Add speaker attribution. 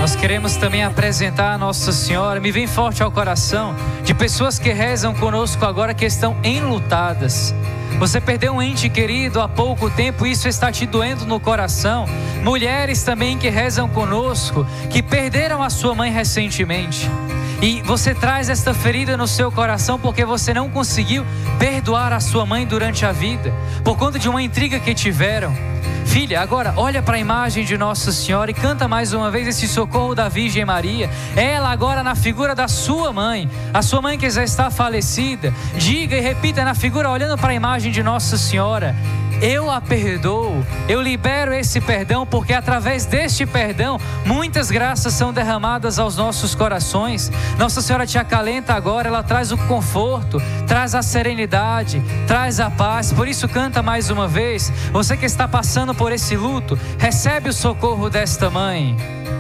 Speaker 1: Nós queremos também apresentar a Nossa Senhora. Me vem forte ao coração de pessoas que rezam conosco agora que estão enlutadas. Você perdeu um ente querido há pouco tempo, isso está te doendo no coração. Mulheres também que rezam conosco, que perderam a sua mãe recentemente. E você traz esta ferida no seu coração porque você não conseguiu perdoar a sua mãe durante a vida, por conta de uma intriga que tiveram. Filha, agora olha para a imagem de Nossa Senhora e canta mais uma vez esse socorro da Virgem Maria. Ela agora na figura da sua mãe, a sua mãe que já está falecida. Diga e repita na figura, olhando para a imagem de Nossa Senhora: eu a perdoo, eu libero esse perdão, porque através deste perdão, muitas graças são derramadas aos nossos corações. Nossa Senhora te acalenta agora, ela traz o conforto, traz a serenidade, traz a paz. Por isso canta mais uma vez. Você que está passando por esse luto, recebe o socorro desta mãe.